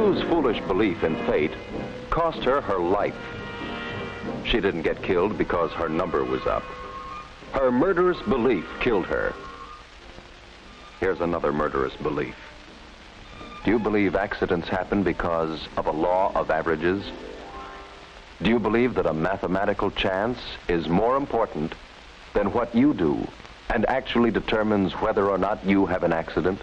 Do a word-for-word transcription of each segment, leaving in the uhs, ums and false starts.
Sue's foolish belief in fate cost her her life. She didn't get killed because her number was up. Her murderous belief killed her. Here's another murderous belief. Do you believe accidents happen because of a law of averages? Do you believe that a mathematical chance is more important than what you do and actually determines whether or not you have an accident?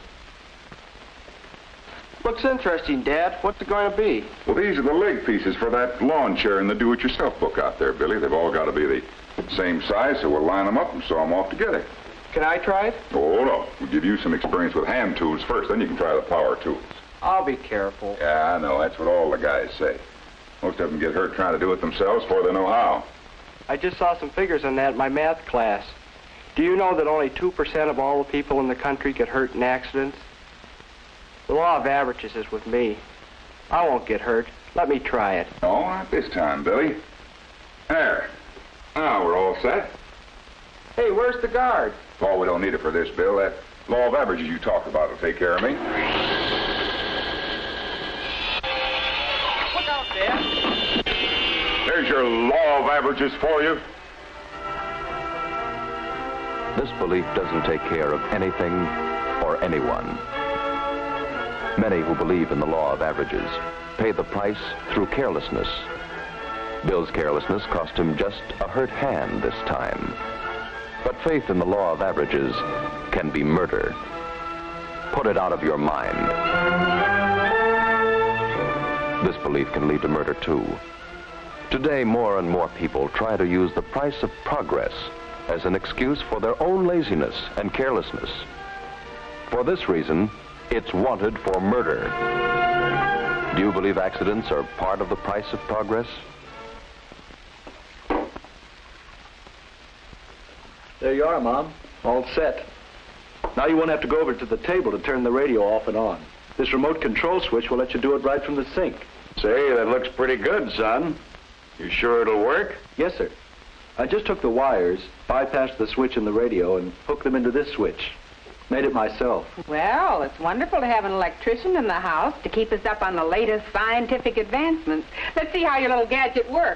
Looks interesting, Dad. What's it going to be? Well, these are the leg pieces for that lawn chair in the do-it-yourself book out there, Billy. They've all got to be the same size, so we'll line them up and sew them off together. Can I try it? Oh, no. We'll give you some experience with hand tools first, then you can try the power tools. I'll be careful. Yeah, I know. That's what all the guys say. Most of them get hurt trying to do it themselves before they know how. I just saw some figures on that in my math class. Do you know that only two percent of all the people in the country get hurt in accidents? The law of averages is with me. I won't get hurt. Let me try it. Oh, not this time, Billy. There. Now we're all set. Hey, where's the guard? Oh, we don't need it for this, Bill. That law of averages you talked about will take care of me. Look out, Dad. There's your law of averages for you. This belief doesn't take care of anything or anyone. Many who believe in the law of averages pay the price through carelessness. Bill's carelessness cost him just a hurt hand this time. But faith in the law of averages can be murder. Put it out of your mind. This belief can lead to murder too. Today, more and more people try to use the price of progress as an excuse for their own laziness and carelessness. For this reason, it's wanted for murder. Do you believe accidents are part of the price of progress? There you are, Mom. All set. Now you won't have to go over to the table to turn the radio off and on. This remote control switch will let you do it right from the sink. Say, that looks pretty good, son. You sure it'll work? Yes, sir. I just took the wires, bypassed the switch in the radio, and hooked them into this switch. Made it myself. Well, it's wonderful to have an electrician in the house to keep us up on the latest scientific advancements. Let's see how your little gadget works.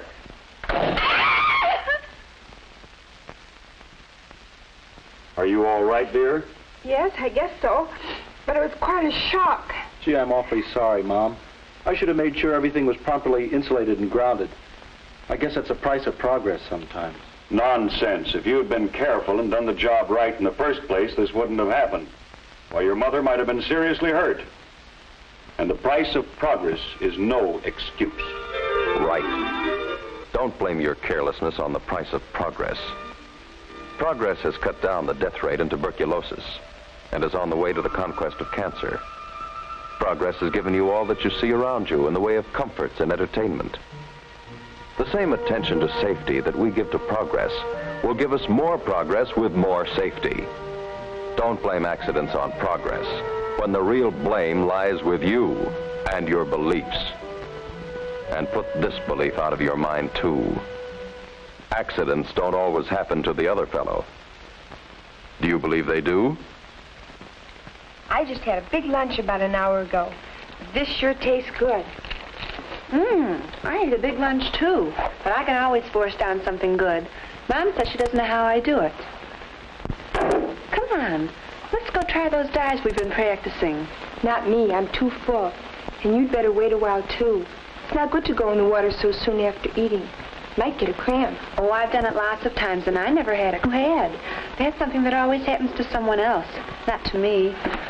Are you all right, dear? Yes, I guess so. But it was quite a shock. Gee, I'm awfully sorry, Mom. I should have made sure everything was properly insulated and grounded. I guess that's the price of progress sometimes. Nonsense. If you had been careful and done the job right in the first place, this wouldn't have happened. Why, your mother might have been seriously hurt. And the price of progress is no excuse. Right. Don't blame your carelessness on the price of progress. Progress has cut down the death rate in tuberculosis and is on the way to the conquest of cancer. Progress has given you all that you see around you in the way of comforts and entertainment. The same attention to safety that we give to progress will give us more progress with more safety. Don't blame accidents on progress when the real blame lies with you and your beliefs. And put this belief out of your mind too. Accidents don't always happen to the other fellow. Do you believe they do? I just had a big lunch about an hour ago. This sure tastes good. Mmm, I ate a big lunch too, but I can always force down something good. Mom says she doesn't know how I do it. Come on, let's go try those dives we've been practicing. Not me, I'm too full. And you'd better wait a while too. It's not good to go in the water so soon after eating. Might get a cramp. Oh, I've done it lots of times and I never had a head. That's something that always happens to someone else, not to me.